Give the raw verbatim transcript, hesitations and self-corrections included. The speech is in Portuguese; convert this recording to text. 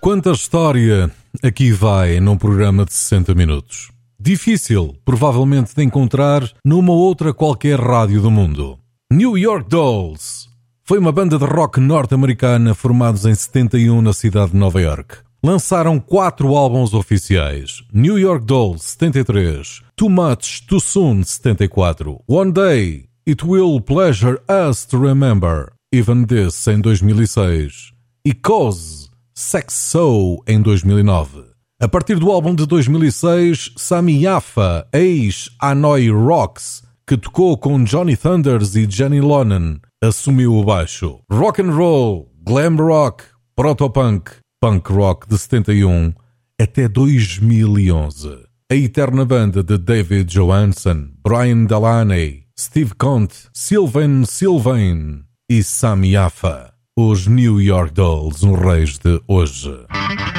Quanta história aqui vai num programa de sessenta minutos. Difícil, provavelmente, de encontrar numa outra qualquer rádio do mundo. New York Dolls foi uma banda de rock norte-americana formados em setenta e um na cidade de Nova York. Lançaram quatro álbuns oficiais: New York Dolls setenta e três, Too Much Too Soon setenta e quatro, One Day It Will Pleasure Us to Remember, Even This em dois mil e seis e Cause Sex So em dois mil e nove. A partir do álbum de dois mil e seis, Sami Yaffa, ex-Hanoi Rocks, que tocou com Johnny Thunders e Jenny Lonan, assumiu o baixo. Rock and roll, glam rock, protopunk, punk rock de setenta e um até dois mil e onze. A eterna banda de David Johansen, Brian Delaney, Steve Conte, Sylvain Sylvain e Sami Yaffa. Os New York Dolls, os reis de hoje.